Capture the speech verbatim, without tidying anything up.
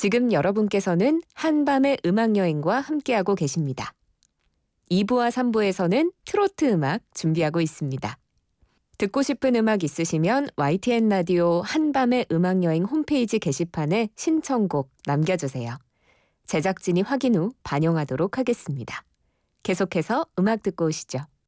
지금 여러분께서는 한밤의 음악여행과 함께하고 계십니다. 이 부와 삼 부에서는 트로트 음악 준비하고 있습니다. 듣고 싶은 음악 있으시면 와이티엔 라디오 한밤의 음악여행 홈페이지 게시판에 신청곡 남겨주세요. 제작진이 확인 후 반영하도록 하겠습니다. 계속해서 음악 듣고 오시죠.